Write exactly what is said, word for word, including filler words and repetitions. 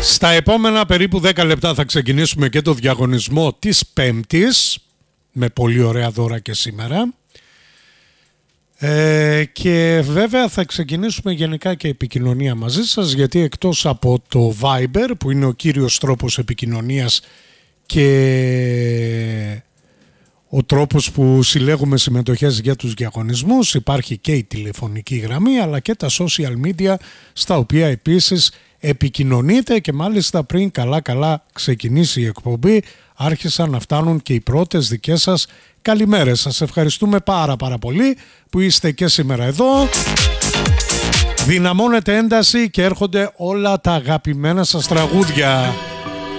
Στα επόμενα περίπου δέκα λεπτά θα ξεκινήσουμε και το διαγωνισμό της Πέμπτης, με πολύ ωραία δώρα και σήμερα. Ε, και βέβαια θα ξεκινήσουμε γενικά και επικοινωνία μαζί σας, γιατί εκτός από το Viber που είναι ο κύριος τρόπος επικοινωνίας και ο τρόπος που συλλέγουμε συμμετοχές για τους διαγωνισμούς, υπάρχει και η τηλεφωνική γραμμή αλλά και τα social media, στα οποία επίσης επικοινωνείτε, και μάλιστα πριν καλά καλά ξεκινήσει η εκπομπή άρχισαν να φτάνουν και οι πρώτες δικές σας καλημέρες. Σας ευχαριστούμε πάρα πάρα πολύ που είστε και σήμερα εδώ. Δυναμώνετε ένταση και έρχονται όλα τα αγαπημένα σας τραγούδια.